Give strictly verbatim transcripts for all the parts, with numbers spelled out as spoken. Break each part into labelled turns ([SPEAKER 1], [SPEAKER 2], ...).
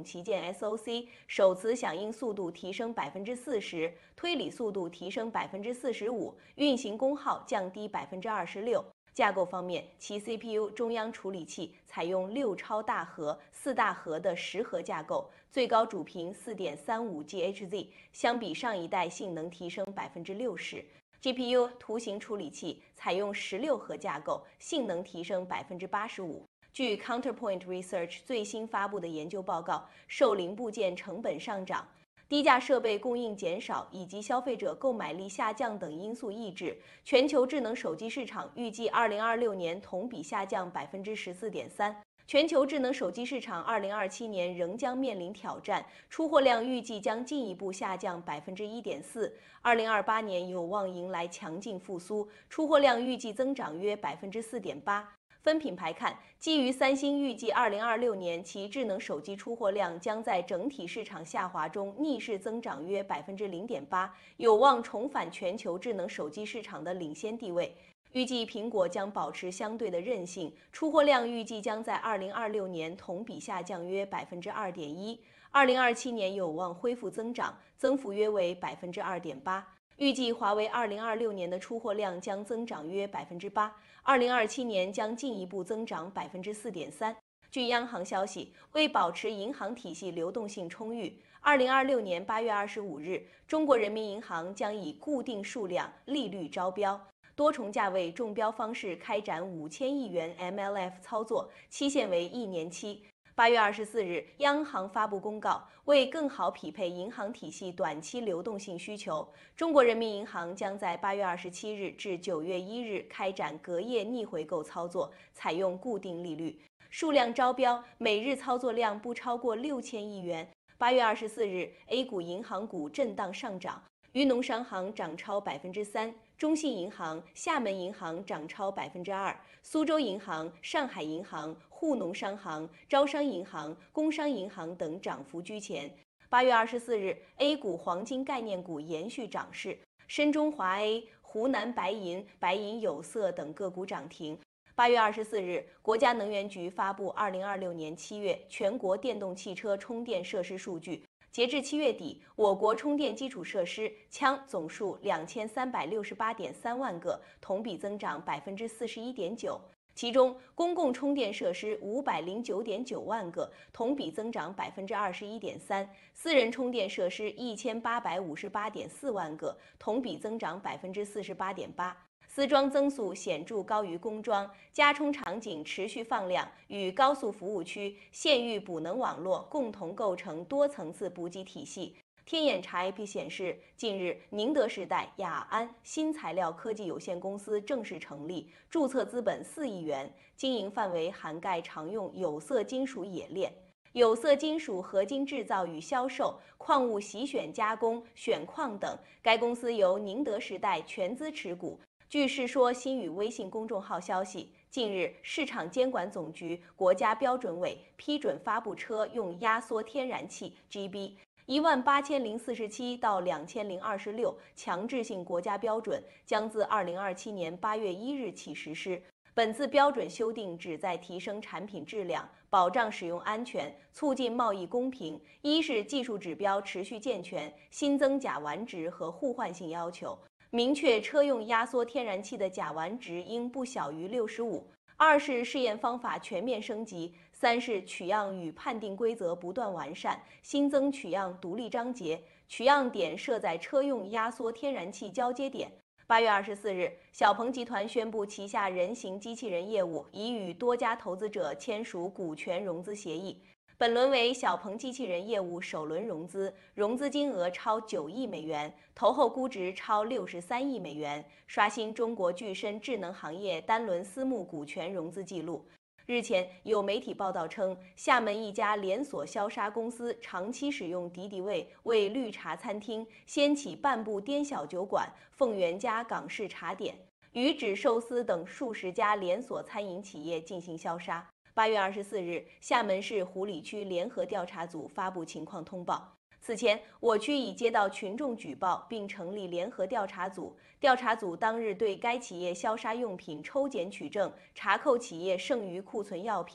[SPEAKER 1] 旗舰 S O C， 手磁响应速度提升百分之四十，推理速度提升百分之四十五，运行功耗降低百分之二十六。架构方面，其 C P U 中央处理器采用六超大核、四大核的十核架构，最高主频 四点三五 G H Z， 相比上一代性能提升百分之六十。G P U 图形处理器采用十六核架构，性能提升百分之八十五。据 Counterpoint Research 最新发布的研究报告，受零部件成本上涨、低价设备供应减少以及消费者购买力下降等因素抑制，全球智能手机市场预计二零二六年同比下降百分之十四点三。全球智能手机市场二零二七年仍将面临挑战，出货量预计将进一步下降百分之一点四。二零二八年有望迎来强劲复苏，出货量预计增长约百分之四点八。分品牌看，基于三星预计二零二六年其智能手机出货量将在整体市场下滑中逆势增长约百分之零点八，有望重返全球智能手机市场的领先地位。预计苹果将保持相对的韧性，出货量预计将在二零二六年同比下降约百分之二点一，二零二七年有望恢复增长，增幅约为百分之二点八。预计华为二零二六年的出货量将增长约百分之八，二零二七年将进一步增长百分之四点三。据央行消息，为保持银行体系流动性充裕，二零二六年八月二十五日，中国人民银行将以固定数量利率招标、多重价位中标方式开展五千亿元 M L F 操作，期限为一年期。八月二十四日，央行发布公告，为更好匹配银行体系短期流动性需求，中国人民银行将在八月二十七日至九月一日开展隔夜逆回购操作，采用固定利率，数量招标，每日操作量不超过六千亿元。八月二十四日 ，A 股银行股震荡上涨，渝农商行涨超百分之三，中信银行、厦门银行涨超百分之二，苏州银行、上海银行、沪农商行、招商银行、工商银行等涨幅居前。八月二十四日 ，A 股黄金概念股延续涨势，深中华 A、湖南白银、白银有色等个股涨停。八月二十四日，国家能源局发布二零二六年七月全国电动汽车充电设施数据。截至七月底，我国充电基础设施枪总数两千三百六十八点三万个，同比增长百分之四十一点九。其中，公共充电设施五百零九点九万个，同比增长百分之二十一点三；私人充电设施一千八百五十八点四万个，同比增长百分之四十八点八。私装增速显著高于公装，加充场景持续放量，与高速服务区、县域补能网络共同构成多层次补给体系。天眼查 A P 显示，近日宁德时代雅安新材料科技有限公司正式成立，注册资本四亿元，经营范围涵盖常用有色金属冶炼、有色金属合金制造与销售、矿物洗选加工、选矿等。该公司由宁德时代全资持股。据世说新语微信公众号消息，近日市场监管总局、国家标准委批准发布车用压缩天然气 G B 一万八千零四十七到两千零二十六强制性国家标准，将自二零二七年八月一日起实施。本次标准修订旨在提升产品质量，保障使用安全，促进贸易公平。一是技术指标持续健全，新增甲烷值和互换性要求。明确车用压缩天然气的甲烷值应不小于六十五。二是试验方法全面升级。三是取样与判定规则不断完善，新增取样独立章节，取样点设在车用压缩天然气交接点。八月二十四日，小鹏集团宣布旗下人形机器人业务已与多家投资者签署股权融资协议。本轮为小鹏机器人业务首轮融资，融资金额超九亿美元，投后估值超六十三亿美元，刷新中国具身智能行业单轮私募股权融资记录。日前，有媒体报道称，厦门一家连锁消杀公司长期使用敌敌畏为绿茶餐厅掀起半步颠小酒馆、凤元家港式茶点、鱼指寿司等数十家连锁餐饮企业进行消杀。八月二十四日，厦门市湖里区联合调查组发布情况通报。此前，我区已接到群众举报，并成立联合调查组。调查组当日对该企业消杀用品抽检取证，查扣企业剩余库存药品。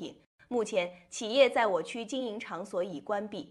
[SPEAKER 1] 目前，企业在我区经营场所已关闭，